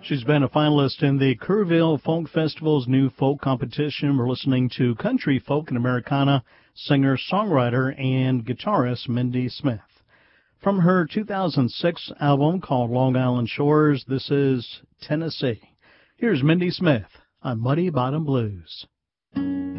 She's been a finalist in the Kerrville Folk Festival's new folk competition. We're listening to country folk and Americana singer, songwriter, and guitarist Mindy Smith. From her 2006 album called Long Island Shores, this is Tennessee. Here's Mindy Smith on Muddy Bottom Blues.